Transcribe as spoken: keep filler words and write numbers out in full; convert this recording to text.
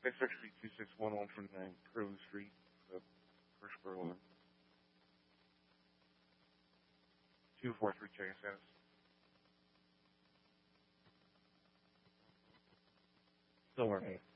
It's actually two six one one twenty-nine Curlew Street, uh, First Berlin. two four three check status. Still working.